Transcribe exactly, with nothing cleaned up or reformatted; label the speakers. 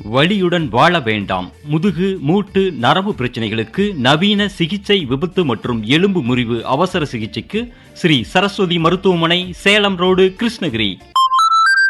Speaker 1: வலியுடன் வாழ வேண்டாம். முதுகு, மூட்டு, நரம்பு பிரச்சனைகளுக்கு நவீன சிகிச்சை, விபத்து மற்றும் எலும்பு முறிவு அவசர சிகிச்சைக்கு ஸ்ரீ சரஸ்வதி மருத்துவமனை, சேலம் ரோடு, கிருஷ்ணகிரி.